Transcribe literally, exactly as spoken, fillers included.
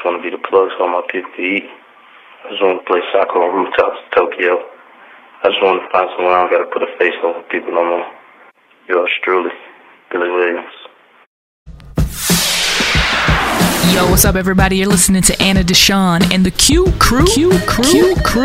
just want to be the plug so all my people can eat. I just want to play soccer on rooftops in Tokyo. I just want to find somewhere I don't got to put a face over people no more. Yours truly, Billy Williams. Yo, what's up, everybody? You're listening to Anna Deshawn and the Q Crew. Q Crew. Q Crew.